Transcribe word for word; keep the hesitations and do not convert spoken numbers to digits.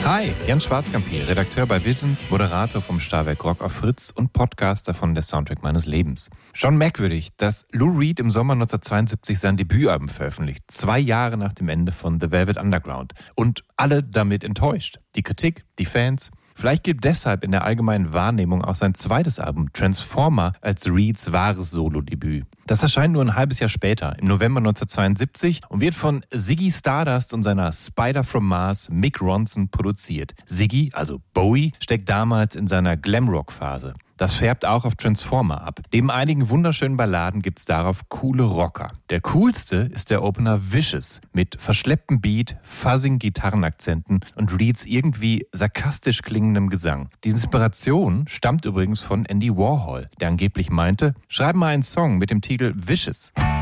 Hi, Jan Schwarzkamp hier, Redakteur bei Visions, Moderator vom Starwerk Rock auf Fritz und Podcaster von Der Soundtrack meines Lebens. Schon merkwürdig, dass Lou Reed im Sommer neunzehnhundertzweiundsiebzig sein Debütalbum veröffentlicht, zwei Jahre nach dem Ende von The Velvet Underground. Und alle damit enttäuscht. Die Kritik, die Fans. Vielleicht gilt deshalb in der allgemeinen Wahrnehmung auch sein zweites Album Transformer als Reeds wahres Solo-Debüt. Das erscheint nur ein halbes Jahr später, im November neunzehnhundertzweiundsiebzig und wird von Ziggy Stardust und seiner Spider from Mars Mick Ronson produziert. Ziggy, also Bowie, steckt damals in seiner Glamrock-Phase. Das färbt auch auf Transformer ab. Neben einigen wunderschönen Balladen gibt's darauf coole Rocker. Der coolste ist der Opener Vicious mit verschlepptem Beat, fuzzigen Gitarrenakzenten und Reeds irgendwie sarkastisch klingendem Gesang. Die Inspiration stammt übrigens von Andy Warhol, der angeblich meinte, schreib mal einen Song mit dem Titel Vicious.